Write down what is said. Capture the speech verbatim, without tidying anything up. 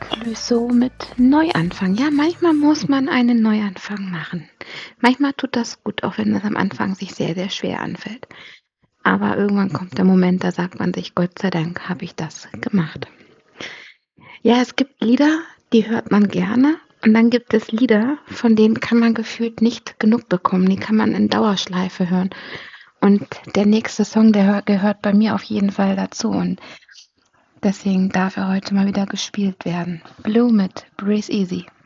So mit Neuanfang. Ja, manchmal muss man einen Neuanfang machen. Manchmal tut das gut, auch wenn es am Anfang sich sehr, sehr schwer anfällt. Aber irgendwann kommt der Moment, da sagt man sich: „Gott sei Dank habe ich das gemacht.“ Ja, es gibt Lieder, die hört man gerne und dann gibt es Lieder, von denen kann man gefühlt nicht genug bekommen. Die kann man in Dauerschleife hören. Und der nächste Song, der hör gehört bei mir auf jeden Fall dazu und deswegen darf er heute mal wieder gespielt werden. Blue mit Breathe Easy.